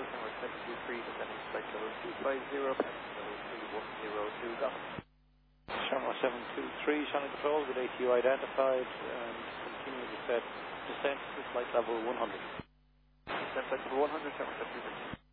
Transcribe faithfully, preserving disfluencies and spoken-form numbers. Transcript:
Tower seven two three, descending flight level two five zero, passing level three one zero two, got it. Shamrock seven two three, Shannon Control with A T U identified and continue to set descent to flight level one hundred. Descent flight level one hundred, Shamrock seven two three.